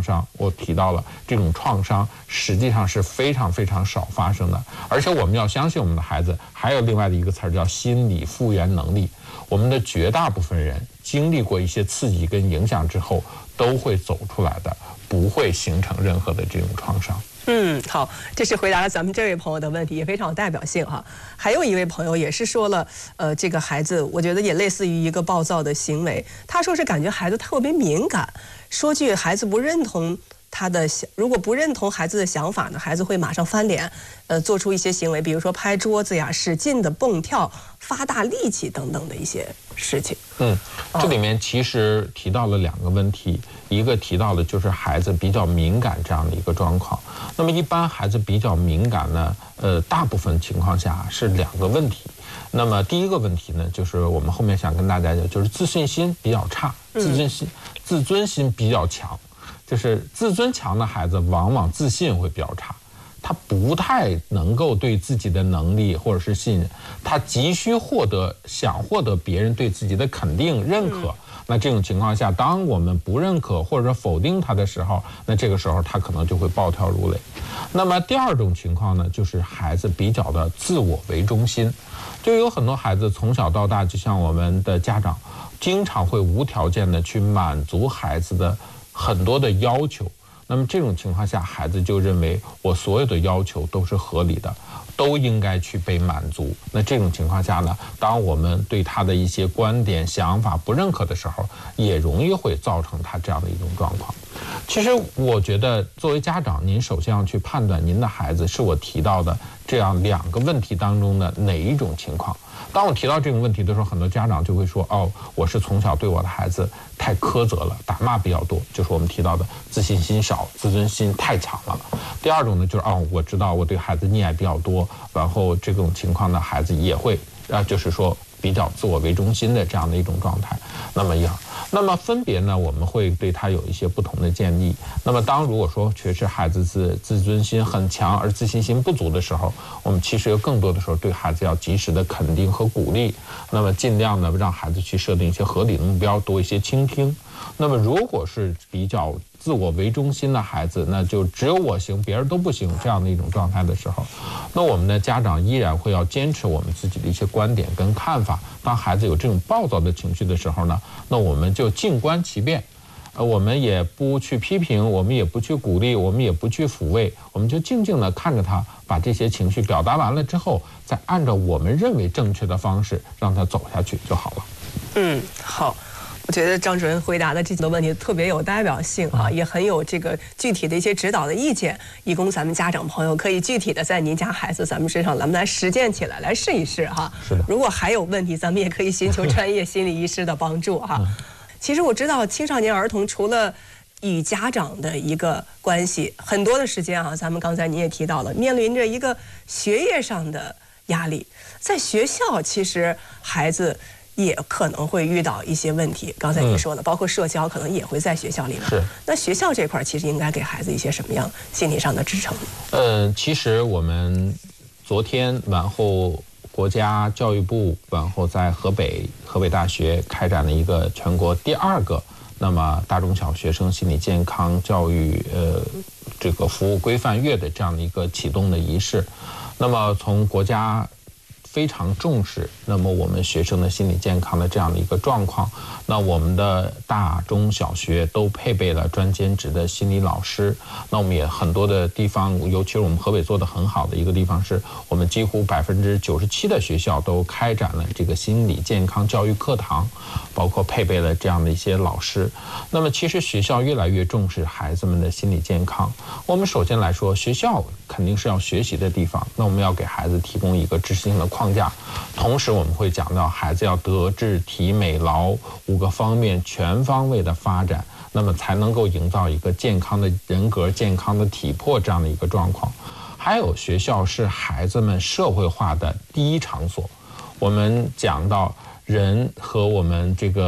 创伤，我提到了这种创伤实际上是非常非常少发生的，而且我们要相信我们的孩子还有另外的一个词儿叫心理复原能力。我们的绝大部分人经历过一些刺激跟影响之后，都会走出来的，不会形成任何的这种创伤。 好，这是回答了咱们这位朋友的问题，也非常有代表性哈。还有一位朋友也是说了，这个孩子我觉得也类似于一个暴躁的行为。他说是感觉孩子特别敏感，说句孩子不认同他的如果不认同孩子的想法呢，孩子会马上翻脸，做出一些行为，比如说拍桌子呀、使劲的蹦跳、发大力气等等的一些事情。 这里面其实提到了2个问题，一个提到的就是孩子比较敏感这样的一个状况。那么一般孩子比较敏感呢，大部分情况下是2个问题。那么第一个问题呢，就是我们后面想跟大家讲，就是自信心比较差，自尊心比较强。就是自尊强的孩子往往自信会比较差，他不太能够对自己的能力或者是信任，他急需想获得别人对自己的肯定认可。那这种情况下，当我们不认可或者否定他的时候，那这个时候他可能就会暴跳如雷。那么第2种情况呢，就是孩子比较的自我为中心，就有很多孩子从小到大，就像我们的家长经常会无条件的去满足孩子的很多的要求，那么这种情况下，孩子就认为我所有的要求都是合理的，都应该去被满足。那这种情况下呢，当我们对他的一些观点、想法不认可的时候，也容易会造成他这样的一种状况。其实我觉得作为家长，您首先要去判断您的孩子是我提到的这样2个问题当中的哪一种情况。当我提到这种问题的时候，很多家长就会说，我是从小对我的孩子太苛责了，打骂比较多，就是我们提到的自信心少，自尊心太强了。第2种呢，就是我知道我对孩子溺爱比较多，然后这种情况呢，孩子也会就是说比较自我为中心的这样的一种状态。那么分别呢，我们会对他有一些不同的建议。那么如果说确实孩子自尊心很强而自信心不足的时候，我们其实有更多的时候对孩子要及时的肯定和鼓励，那么尽量呢让孩子去设定一些合理的目标，多一些倾听。那么如果是比较自我为中心的孩子，那就只有我行，别人都不行这样的一种状态的时候，那我们的家长依然会要坚持我们自己的一些观点跟看法。当孩子有这种暴躁的情绪的时候呢，那我们就静观其变，我们也不去批评，我们也不去鼓励，我们也不去抚慰，我们就静静地看着他把这些情绪表达完了之后，再按照我们认为正确的方式让他走下去就好了。 好。我觉得张主任回答的这几个问题特别有代表性也很有这个具体的一些指导的意见，以供咱们家长朋友可以具体的在您家孩子咱们身上咱们来实践起来，来试一试哈。 是的。 如果还有问题，咱们也可以寻求专业心理医师的帮助哈。其实我知道青少年儿童除了与家长的一个关系，很多的时间咱们刚才您也提到了，面临着一个学业上的压力，在学校其实孩子也可能会遇到一些问题，刚才您说了，包括社交可能也会在学校里面。 是。 那学校这块其实应该给孩子一些什么样心理上的支撑？ 其实我们昨天晚后国家教育部晚后在河北大学开展了一个全国第2个那么大中小学生心理健康教育这个服务规范月的这样的一个启动的仪式。那么从国家非常重视那么我们学生的心理健康的这样的一个状况，那我们的大中小学都配备了专兼职的心理老师。那我们也很多的地方，尤其是我们河北做得很好的一个地方，是我们几乎97%的学校都开展了这个心理健康教育课堂，包括配备了这样的一些老师。那么其实学校越来越重视孩子们的心理健康。我们首先来说，学校肯定是要学习的地方，那我们要给孩子提供一个知识性的框架，同时我们会讲到孩子要德智体美劳5个方面全方位的发展，那么才能够营造一个健康的人格、健康的体魄这样的一个状况。还有学校是孩子们社会化的第一场所，我们讲到人和我们这个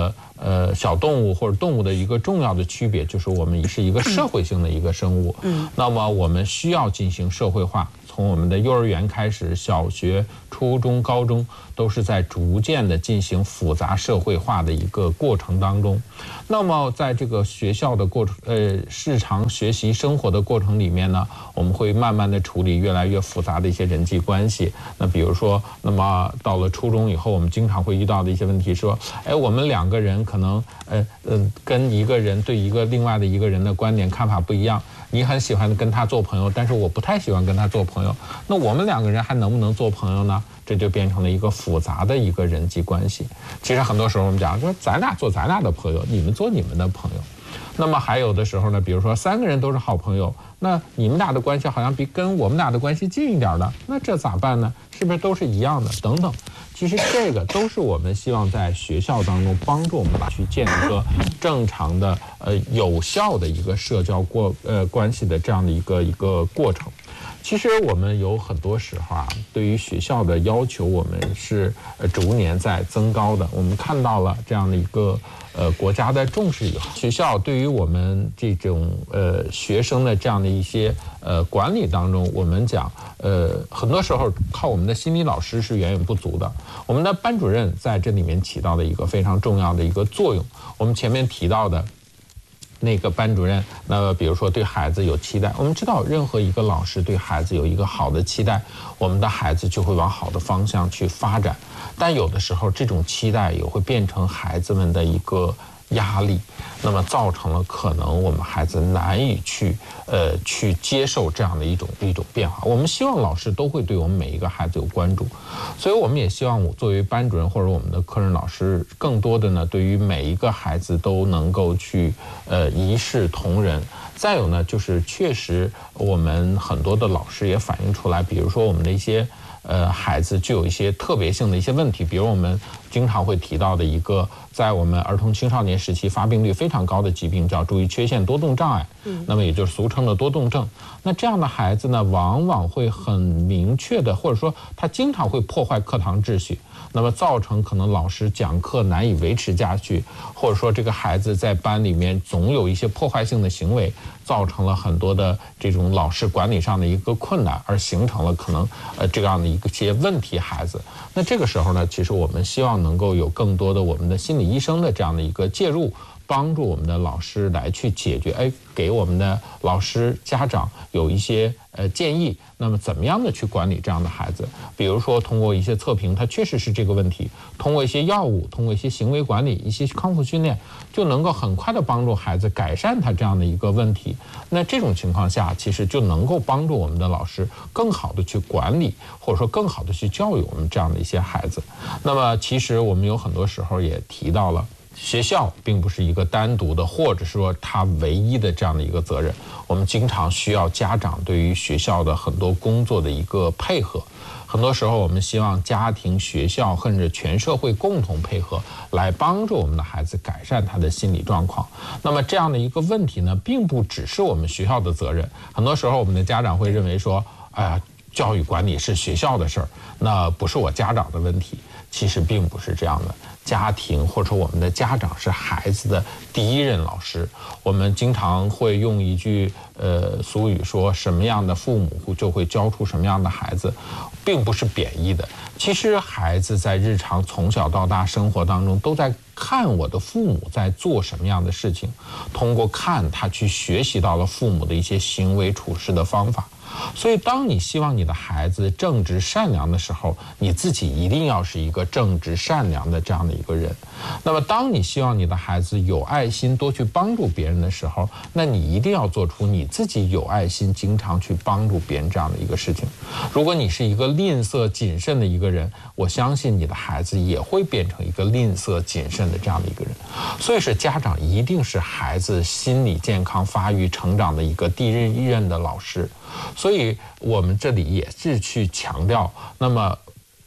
小动物或者动物的一个重要的区别，就是我们是一个社会性的一个生物。那么我们需要进行社会化，从我们的幼儿园开始，小学、初中、高中都是在逐渐的进行复杂社会化的一个过程当中。那么在这个学校的过程，日常学习生活的过程里面呢，我们会慢慢的处理越来越复杂的一些人际关系。那比如说，那么到了初中以后，我们经常会遇到的一些问题说，我们两个人可能跟一个人对另外的一个人的观点看法不一样，你很喜欢跟他做朋友，但是我不太喜欢跟他做朋友，那我们两个人还能不能做朋友呢？这就变成了一个复杂的一个人际关系。其实很多时候我们讲说，咱俩做咱俩的朋友，你们做你们的朋友。那么还有的时候呢，比如说3个人都是好朋友，那你们俩的关系好像比跟我们俩的关系近一点的，那这咋办呢？是不是都是一样的？等等。其实这个都是我们希望在学校当中帮助我们去建立一个正常的有效的一个社交关系的这样的一个过程。其实我们有很多时候对于学校的要求，我们是逐年在增高的。我们看到了这样的一个国家的重视以后，学校对于我们这种学生的这样的一些管理当中，我们讲很多时候靠我们的心理老师是远远不足的。我们的班主任在这里面起到了一个非常重要的一个作用。我们前面提到的那个班主任，那比如说对孩子有期待，我们知道任何一个老师对孩子有一个好的期待，我们的孩子就会往好的方向去发展。但有的时候这种期待也会变成孩子们的一个压力，那么造成了可能我们孩子难以去接受这样的一种变化。我们希望老师都会对我们每一个孩子有关注，所以我们也希望作为班主任或者我们的课任老师，更多的呢对于每一个孩子都能够去一视同仁。再有呢，就是确实我们很多的老师也反映出来，比如说我们的一些孩子具有一些特别性的一些问题，比如我们经常会提到的一个在我们儿童青少年时期发病率非常高的疾病，叫注意缺陷多动障碍，那么也就是俗称的多动症。那这样的孩子呢，往往会很明确的，或者说他经常会破坏课堂秩序，那么造成可能老师讲课难以维持下去，或者说这个孩子在班里面总有一些破坏性的行为，造成了很多的这种老师管理上的一个困难，而形成了可能这样的一些问题孩子。那这个时候呢，其实我们希望能够有更多的我们的心理医生的这样的一个介入，帮助我们的老师来去解决，给我们的老师家长有一些建议，那么怎么样的去管理这样的孩子？比如说通过一些测评，它确实是这个问题，通过一些药物，通过一些行为管理，一些康复训练，就能够很快的帮助孩子改善他这样的一个问题。那这种情况下，其实就能够帮助我们的老师更好的去管理，或者说更好的去教育我们这样的一些孩子。那么其实我们有很多时候也提到了，学校并不是一个单独的，或者说它唯一的这样的一个责任。我们经常需要家长对于学校的很多工作的一个配合。很多时候我们希望家庭、学校甚至全社会共同配合，来帮助我们的孩子改善他的心理状况。那么这样的一个问题呢，并不只是我们学校的责任。很多时候我们的家长会认为说，教育管理是学校的事儿，那不是我家长的问题。其实并不是这样的，家庭或者说我们的家长是孩子的第一任老师。我们经常会用一句俗语说，什么样的父母就会教出什么样的孩子，并不是贬义的。其实孩子在日常从小到大生活当中，都在看我的父母在做什么样的事情，通过看他去学习到了父母的一些行为处事的方法。所以当你希望你的孩子正直善良的时候，你自己一定要是一个正直善良的这样的一个人。那么当你希望你的孩子有爱心，多去帮助别人的时候，那你一定要做出你自己有爱心，经常去帮助别人这样的一个事情。如果你是一个吝啬谨慎的一个人，我相信你的孩子也会变成一个吝啬谨慎的这样的一个人。所以是家长一定是孩子心理健康发育成长的一个第一任的老师。所以我们这里也是去强调，那么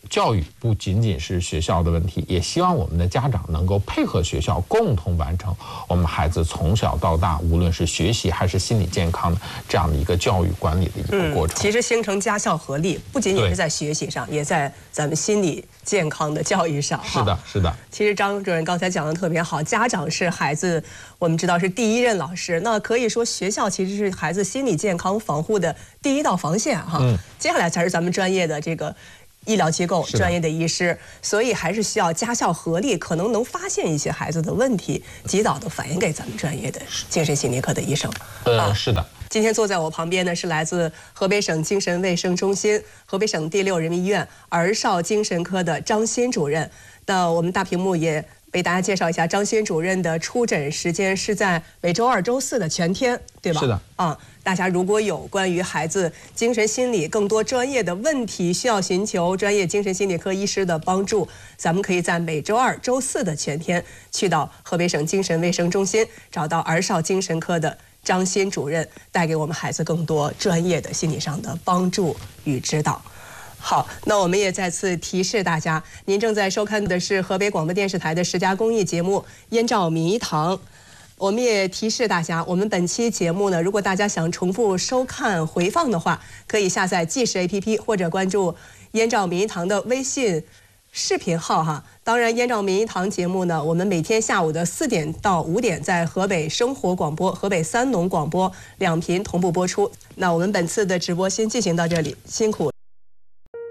教育不仅仅是学校的问题，也希望我们的家长能够配合学校，共同完成我们孩子从小到大，无论是学习还是心理健康的这样的一个教育管理的一个过程。 其实形成家校合力，不仅仅是在学习上，也在咱们心理健康的教育上。 是的，是的。 其实张主任刚才讲的特别好，家长是孩子，我们知道是第一任老师，那可以说学校其实是孩子心理健康防护的第一道防线哈。接下来才是咱们专业的这个医疗机构、专业的医师，所以还是需要家校合力，可能能发现一些孩子的问题，及早的反映给咱们专业的精神心理科的医生。 是的。 今天坐在我旁边的是来自河北省精神卫生中心、河北省第6人民医院儿少精神科的张欣主任。那我们大屏幕也为大家介绍一下张欣主任的出诊时间是在每周2、周4的全天，对吧？ 是的。 大家如果有关于孩子精神心理更多专业的问题，需要寻求专业精神心理科医师的帮助，咱们可以在每周2、周4的全天去到河北省精神卫生中心，找到儿少精神科的张欣主任，带给我们孩子更多专业的心理上的帮助与指导。好，那我们也再次提示大家，您正在收看的是河北广播电视台的10佳公益节目《燕赵名医堂》。我们也提示大家，我们本期节目呢，如果大家想重复收看回放的话，可以下载即时 APP 或者关注燕赵名医堂的微信视频号哈。当然，燕赵名医堂节目呢，我们每天下午的4点到5点在河北生活广播、河北3农广播2频同步播出。那我们本次的直播先进行到这里，辛苦。